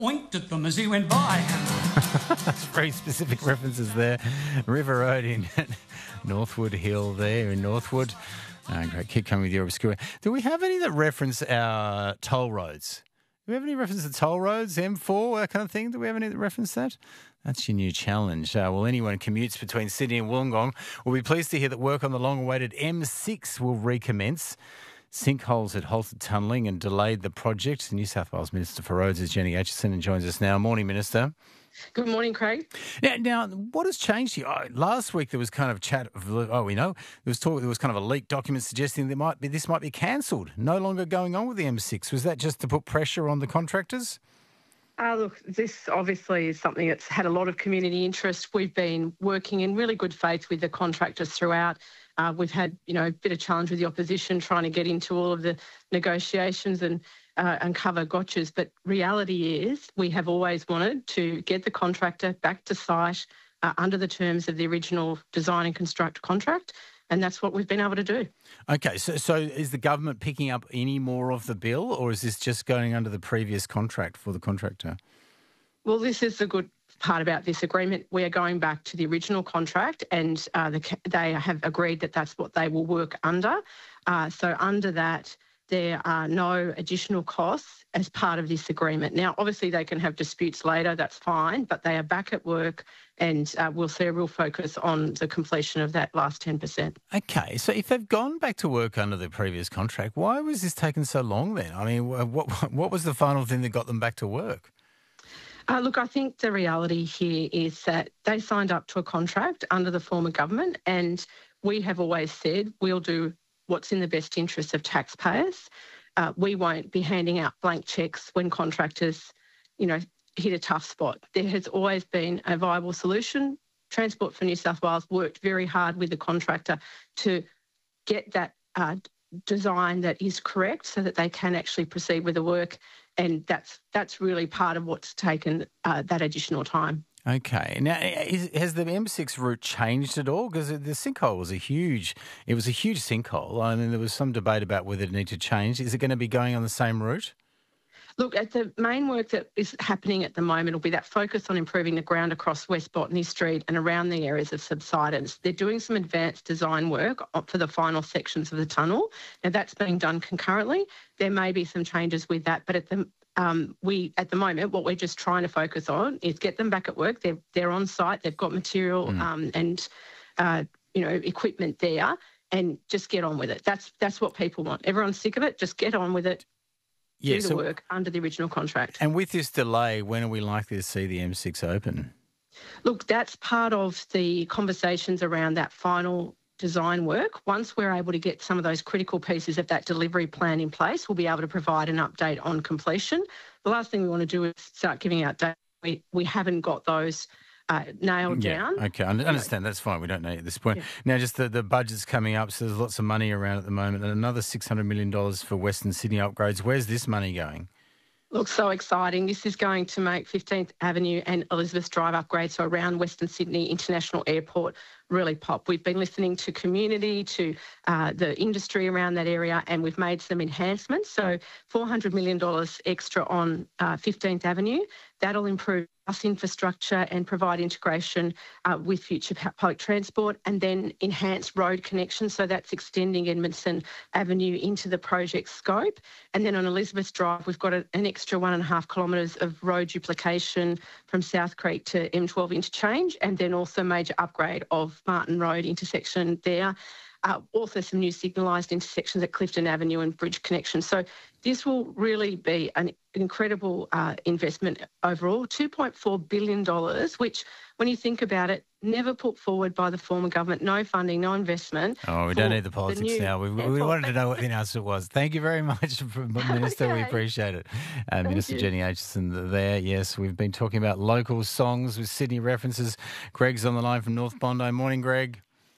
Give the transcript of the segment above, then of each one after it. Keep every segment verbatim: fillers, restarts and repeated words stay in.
oinked at them as he went by. That's very specific references there. River Road in Northwood Hill there in Northwood. Uh, great. Keep coming with your obscure. Do we have any that reference our toll roads? Do we have any reference to toll roads, M four, that kind of thing? Do we have any that reference that? That's your new challenge. Uh, well, anyone who commutes between Sydney and Wollongong will be pleased to hear that work on the long-awaited M six will recommence. Sinkholes had halted tunnelling and delayed the project. The New South Wales Minister for Roads is Jenny Aitchison and joins us now. Morning, Minister. Good morning, Craig. Now, now what has changed here? Oh, last week there was kind of chat of, oh, we know, there was talk, there was kind of a leaked document suggesting there might be, this might be cancelled, no longer going on with the M six. Was that just to put pressure on the contractors? Uh, look, this obviously is something that's had a lot of community interest. We've been working in really good faith with the contractors throughout. Uh, we've had, you know, a bit of challenge with the opposition trying to get into all of the negotiations and uh, uncover gotchas. But reality is we have always wanted to get the contractor back to site uh, under the terms of the original design and construct contract. And that's what we've been able to do. Okay, so so is the government picking up any more of the bill, or is this just going under the previous contract for the contractor? Well, this is the good part about this agreement. We are going back to the original contract, and uh, the, they have agreed that that's what they will work under. Uh, so under that, there are no additional costs as part of this agreement. Now, obviously, they can have disputes later, that's fine, but they are back at work, and uh, we'll see a real focus on the completion of that last ten percent. Okay, so if they've gone back to work under the previous contract, why was this taking so long then? I mean, what what was the final thing that got them back to work? Uh, look, I think the reality here is that they signed up to a contract under the former government, and we have always said we'll do what's in the best interest of taxpayers. Uh, we won't be handing out blank cheques when contractors, you know, hit a tough spot. There has always been a viable solution. Transport for New South Wales worked very hard with the contractor to get that uh, design that is correct so that they can actually proceed with the work. And that's that's really part of what's taken uh, that additional time. Okay. Now, is, has the M six route changed at all? Because the sinkhole was a huge, it was a huge sinkhole. I mean, there was some debate about whether it needed to change. Is it going to be going on the same route? Look, at the main work that is happening at the moment will be that focus on improving the ground across West Botany Street and around the areas of subsidence. They're doing some advanced design work for the final sections of the tunnel. Now, that's being done concurrently. There may be some changes with that, but at the Um, we, at the moment, what we're just trying to focus on is get them back at work. They're, they're on site. They've got material mm. um, and, uh, you know, equipment there, and just get on with it. That's that's what people want. Everyone's sick of it. Just get on with it. Yeah, do the so, work under the original contract. And with this delay, when are we likely to see the M six open? Look, that's part of the conversations around that final design work. Once we're able to get some of those critical pieces of that delivery plan in place, we'll be able to provide an update on completion. The last thing we want to do is start giving out data. We, we haven't got those uh, nailed yeah, down. Okay, I understand. That's fine. We don't need at this point. Yeah. Now, just the, the budget's coming up, so there's lots of money around at the moment, and another six hundred million dollars for Western Sydney upgrades. Where's this money going? Looks so exciting. This is going to make fifteenth Avenue and Elizabeth Drive upgrades, so around Western Sydney International Airport, really pop. We've been listening to community, to uh, the industry around that area, and we've made some enhancements. So four hundred million dollars extra on uh, fifteenth Avenue. That'll improve bus infrastructure and provide integration uh, with future public transport, and then enhance road connections. So that's extending Edmondson Avenue into the project scope. And then on Elizabeth Drive, we've got a, an extra one and a half kilometres of road duplication from South Creek to M twelve interchange, and then also major upgrade of Martin Road intersection there. Uh, also some new signalised intersections at Clifton Avenue and bridge connections. So this will really be an incredible uh, investment overall, two point four billion dollars, which, when you think about it, never put forward by the former government. No funding, no investment. Oh, we don't need the politics the now. We, we wanted to know what the announcement was. Thank you very much, Minister. Okay. We appreciate it. Uh, Minister you. Jenny Aitchison there. Yes, we've been talking about local songs with Sydney references. Greg's on the line from North Bondi. Morning, Greg.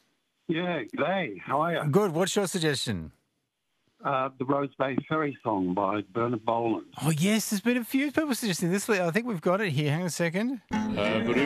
Yeah, g'day. How are you? Good. What's your suggestion? Uh, the Rose Bay Ferry song by Bernard Boland. Oh, yes. There's been a few people suggesting this. I think we've got it here. Hang on a second. Uh,